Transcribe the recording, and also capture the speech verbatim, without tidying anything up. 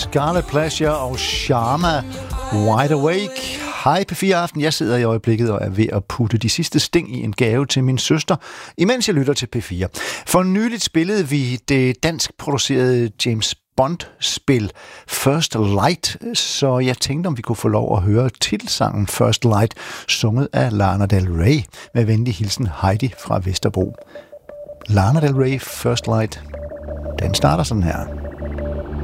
Scarlet Pleasure og Sharma, Wide Awake. Hej P fire Aften, jeg sidder i øjeblikket og er ved at putte de sidste sting i en gave til min søster, imens jeg lytter til P fire. For nyligt spillede vi det dansk producerede James Bond-spil First Light, så jeg tænkte, om vi kunne få lov at høre titelsangen First Light, sunget af Lana Del Rey, med venlig hilsen Heidi fra Vesterbro. Lana Del Rey, First Light, den starter sådan her.